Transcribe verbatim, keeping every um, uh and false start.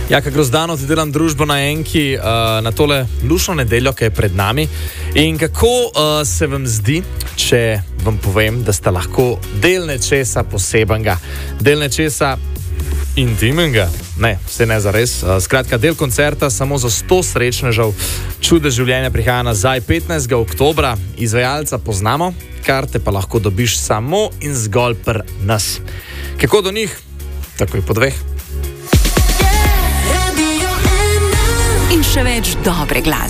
Jaka Grozdano, ti delam družbo na Enki uh, na tole lušno nedeljo, ki je pred nami. In kako uh, se vam zdi, če vam povem, da sta lahko del nečesa posebenega, del nečesa intimnega? Ne, vse ne zares. Uh, skratka, del koncerta samo za sto srečnežev. Čude življenja prihaja nazaj petnajstega oktobra. Izvajalca poznamo, karte pa lahko dobiš samo in zgolj pri nas. Kako do njih? Takoj po dveh. In še več dobre glasbe.